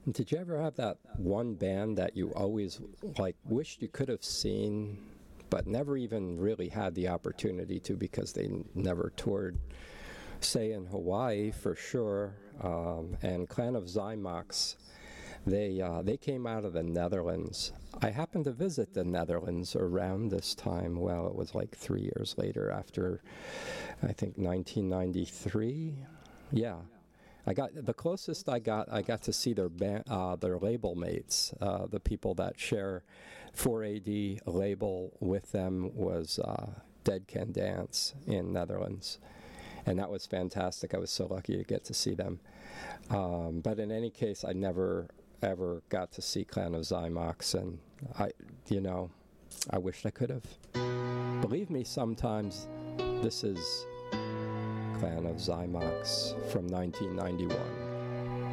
Did you ever have that one band that you always like wished you could have seen, but never even really had the opportunity to because they never toured? Say in Hawaii for sure, and Clan of Zymox. They came out of the Netherlands. I happened to visit the Netherlands around this time. Well, it was like 3 years later, after I think 1993. Yeah. I got the closest I got to see their label mates, the people that share 4AD label with them was Dead Can Dance in Netherlands. And that was fantastic. I was so lucky to get to see them. But in any case, I never ever got to see Clan of Zymox, and I wished I could have. Believe me, sometimes this is Clan of Zymox from 1991.